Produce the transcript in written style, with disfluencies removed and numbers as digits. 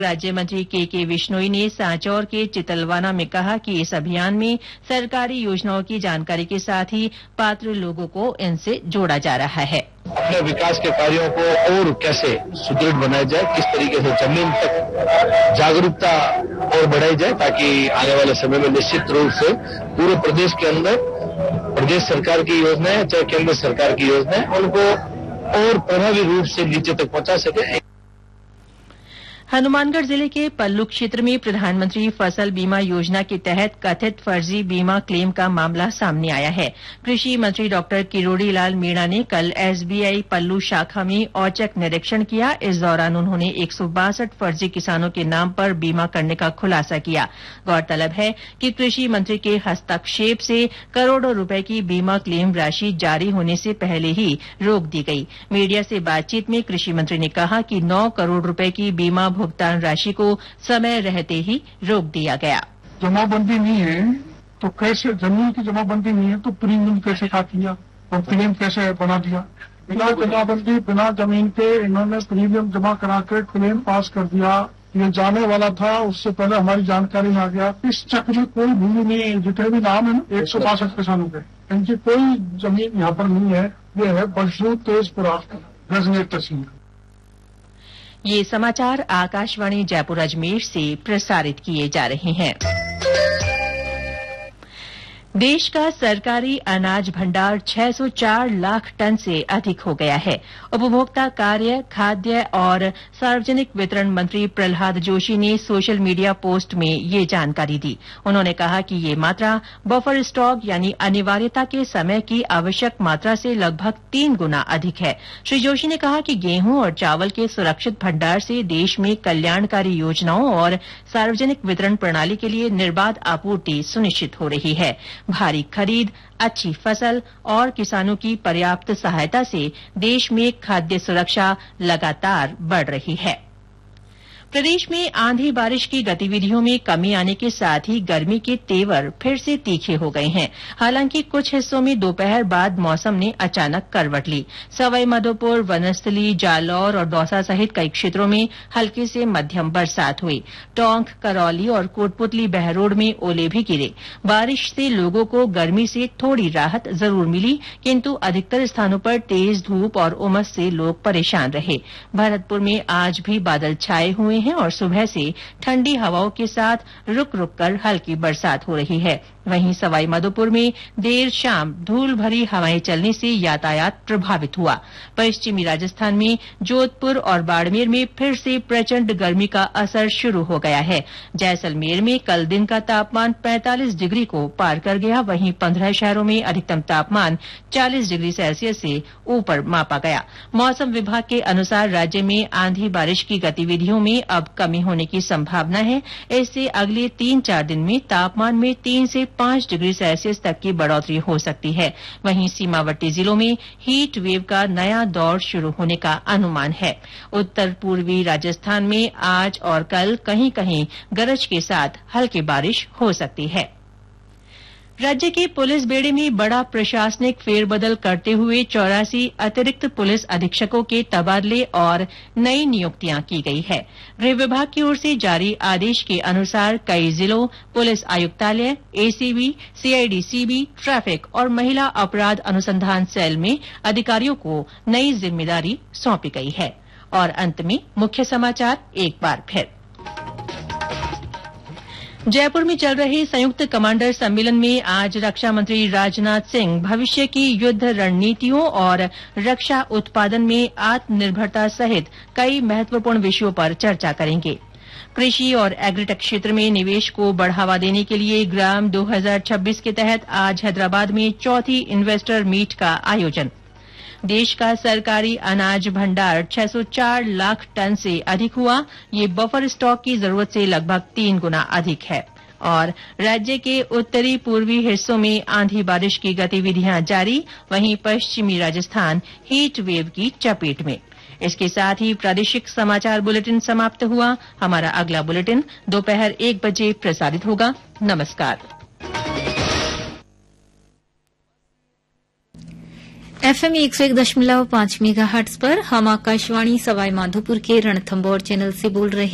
राज्य मंत्री के विश्नोई ने सांचौर के चितलवाना में कहा कि इस अभियान में सरकारी योजनाओं की जानकारी के साथ ही पात्र लोगों को इनसे जोड़ा जा रहा है। अपने विकास के कार्यों को और कैसे सुदृढ़ बनाया जाए, किस तरीके से जमीन तक जागरूकता और बढ़ाई जाए, ताकि आने वाले समय में निश्चित रूप से पूरे प्रदेश के अंदर प्रदेश सरकार की योजनाएं चाहे केंद्र सरकार की योजनाएं उनको और प्रभावी रूप से नीचे तक पहुंचा सके। हनुमानगढ़ जिले के पल्लू क्षेत्र में प्रधानमंत्री फसल बीमा योजना के तहत कथित फर्जी बीमा क्लेम का मामला सामने आया है। कृषि मंत्री डॉ किरोड़ी लाल मीणा ने कल एसबीआई पल्लू शाखा में औचक निरीक्षण किया। इस दौरान उन्होंने 162 फर्जी किसानों के नाम पर बीमा करने का खुलासा किया। गौरतलब है कि कृषि मंत्री के हस्तक्षेप से करोड़ों रुपए की बीमा क्लेम राशि जारी होने से पहले ही रोक दी गई। मीडिया से बातचीत में कृषि मंत्री ने कहा कि 9 करोड़ रुपए की बीमा भुगतान राशि को समय रहते ही रोक दिया गया। जमाबंदी नहीं है तो कैसे, जमीन की जमाबंदी नहीं है तो प्रीमियम कैसे काट लिया और क्लेम कैसे बना दिया? बिना जमाबंदी बिना जमीन के इन्होंने प्रीमियम जमा करा कर क्लेम पास कर दिया। ये जाने वाला था, उससे पहले हमारी जानकारी में आ गया। इस चक्र में कोई भूमि नहीं है। जितने भी नाम है ना 162 किसानों के, इनकी कोई जमीन यहाँ पर नहीं है। ये है बशरू तेजपुरा गजनेर तहसील। ये समाचार आकाशवाणी जयपुर अजमेर से प्रसारित किए जा रहे हैं। देश का सरकारी अनाज भंडार 604 लाख टन से अधिक हो गया है। उपभोक्ता कार्य, खाद्य और सार्वजनिक वितरण मंत्री प्रहलाद जोशी ने सोशल मीडिया पोस्ट में ये जानकारी दी। उन्होंने कहा कि ये मात्रा बफर स्टॉक यानी अनिवार्यता के समय की आवश्यक मात्रा से लगभग 3 गुना अधिक है। श्री जोशी ने कहा कि गेहूं और चावल के सुरक्षित भंडार से देश में कल्याणकारी योजनाओं और सार्वजनिक वितरण प्रणाली के लिए निर्बाध आपूर्ति सुनिश्चित हो रही है। भारी खरीद, अच्छी फसल और किसानों की पर्याप्त सहायता से देश में खाद्य सुरक्षा लगातार बढ़ रही है। प्रदेश में आंधी बारिश की गतिविधियों में कमी आने के साथ ही गर्मी के तेवर फिर से तीखे हो गए हैं। हालांकि कुछ हिस्सों में दोपहर बाद मौसम ने अचानक करवट ली। सवाई माधोपुर, वनस्थली, जालौर और दौसा सहित कई क्षेत्रों में हल्की से मध्यम बरसात हुई। टोंक, करौली और कोटपुतली बहरोड में ओले भी गिरे। बारिश से लोगों को गर्मी से थोड़ी राहत जरूर मिली, किंतु अधिकतर स्थानों पर तेज धूप और उमस से लोग परेशान रहे। भरतपुर में आज भी बादल छाए हुए हैं और सुबह से ठंडी हवाओं के साथ रुक रुक कर हल्की बरसात हो रही है। वहीं सवाई माधोपुर में देर शाम धूल भरी हवाएं चलने से यातायात प्रभावित हुआ। पश्चिमी राजस्थान में जोधपुर और बाड़मेर में फिर से प्रचंड गर्मी का असर शुरू हो गया है। जैसलमेर में कल दिन का तापमान 45 डिग्री को पार कर गया। वहीं 15 शहरों में अधिकतम तापमान 40 डिग्री सेल्सियस से ऊपर मापा गया। मौसम विभाग के अनुसार राज्य में आंधी बारिश की गतिविधियों में अब कमी होने की संभावना है। इससे अगले 3-4 दिन में तापमान में 3 से 5 डिग्री सेल्सियस तक की बढ़ोतरी हो सकती है। वहीं सीमावर्ती जिलों में हीट वेव का नया दौर शुरू होने का अनुमान है। उत्तर पूर्वी राजस्थान में आज और कल कहीं कहीं गरज के साथ हल्की बारिश हो सकती है। राज्य के पुलिस बेड़े में बड़ा प्रशासनिक फेरबदल करते हुए 84 अतिरिक्त पुलिस अधीक्षकों के तबादले और नई नियुक्तियां की गई है। गृह विभाग की ओर से जारी आदेश के अनुसार कई जिलों, पुलिस आयुक्तालय, एसीबी, सीआईडी-सीबी, ट्रैफिक और महिला अपराध अनुसंधान सेल में अधिकारियों को नई जिम्मेदारी सौंपी गई है। और अंत में मुख्य समाचार एक बार फिर। जयपुर में चल रहे संयुक्त कमांडर सम्मेलन में आज रक्षा मंत्री राजनाथ सिंह भविष्य की युद्ध रणनीतियों और रक्षा उत्पादन में आत्मनिर्भरता सहित कई महत्वपूर्ण विषयों पर चर्चा करेंगे। कृषि और एग्रीटेक क्षेत्र में निवेश को बढ़ावा देने के लिए ग्राम 2026 के तहत आज हैदराबाद में चौथी इन्वेस्टर मीट का आयोजन। देश का सरकारी अनाज भंडार 604 लाख टन से अधिक हुआ। ये बफर स्टॉक की जरूरत से लगभग 3 गुना अधिक है। और राज्य के उत्तरी पूर्वी हिस्सों में आंधी बारिश की गतिविधियां जारी। वहीं पश्चिमी राजस्थान हीट वेव की चपेट में। इसके साथ ही प्रादेशिक समाचार बुलेटिन समाप्त हुआ। हमारा अगला बुलेटिन दोपहर 1 बजे प्रसारित होगा। नमस्कार। FM 101.5 मेगाहर्ट्ज पर हम आकाशवाणी सवाई माधोपुर के रणथंभौर चैनल से बोल रहे